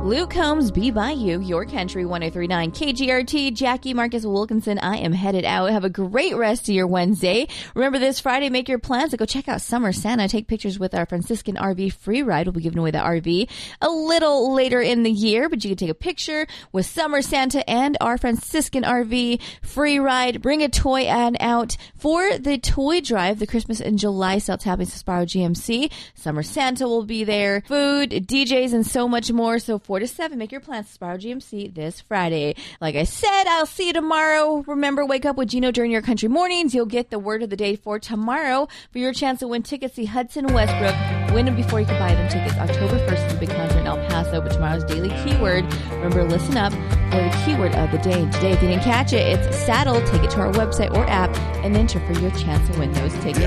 Luke Combs, Be By You, Your Country, 103.9 KGRT. Jackie Marcus Wilkinson, I am headed out. Have a great rest of your Wednesday. Remember, this Friday, make your plans to go check out Summer Santa. Take pictures with our Franciscan RV free ride. We'll be giving away the RV a little later in the year, but you can take a picture with Summer Santa and our Franciscan RV free ride. Bring a toy and out for the toy drive. The Christmas in July sale happening at Sparrow GMC. Summer Santa will be there. Food, DJs, and so much more. So 4 to 7, make your plans to Sparrow GMC this Friday. Like I said, I'll see you tomorrow. Remember, wake up with Gino during your country mornings. You'll get the word of the day for tomorrow for your chance to win tickets to Hudson Westbrook. Win them before you can buy them tickets. October 1st is a big concert in El Paso, but tomorrow's daily keyword. Remember, listen up for the keyword of the day. Today, if you didn't catch it, it's saddle. Take it to our website or app and enter for your chance to win those tickets.